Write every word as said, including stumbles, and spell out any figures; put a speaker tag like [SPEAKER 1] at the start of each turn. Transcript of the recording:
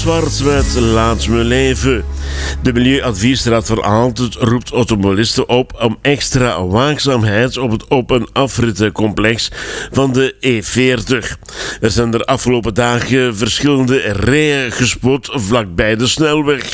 [SPEAKER 1] Zwart met Laat me leven. De Milieuadviesraad van Aalten roept automobilisten op om extra waakzaamheid op het op- en afrittencomplex van de E veertig. Er zijn er afgelopen dagen verschillende rijen gespot vlakbij de snelweg.